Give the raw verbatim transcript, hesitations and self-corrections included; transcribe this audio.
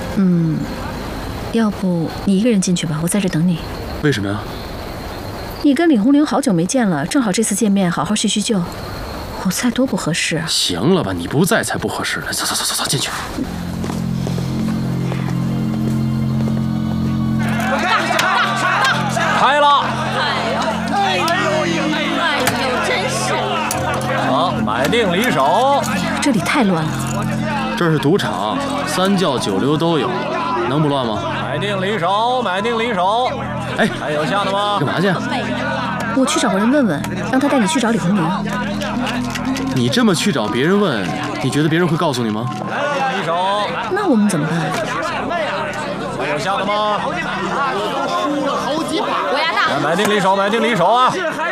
嗯，要不你一个人进去吧，我在这等你。 为什么呀？ 你跟李红玲好久没见了，正好这次见面好好叙叙旧，我猜多不合适啊！ 行了吧，你不在才不合适呢。走走走走走，进去。 开了。 哎呦，哎呦，真是。 好，买定离手。 这里太乱了。 这是赌场，三教九流都有，能不乱吗？ 买定离手，买定离手。 哎， 还有下的吗？ 干嘛去？ 我去找个人问问，让他带你去找李红玲。 你这么去找别人问，你觉得别人会告诉你吗？ 买定离手。 那我们怎么办？ 还有下的吗？ 国家大。 买定离手，买定离手啊！